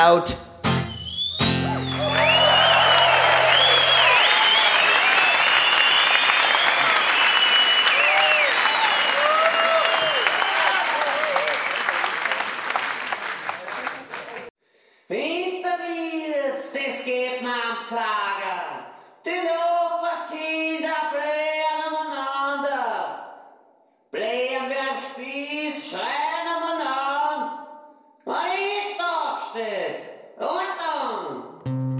Out. Finstervis, det geht man Tage. Den Opas Kinder blären umeinander. Blären wer am Spieß schreit.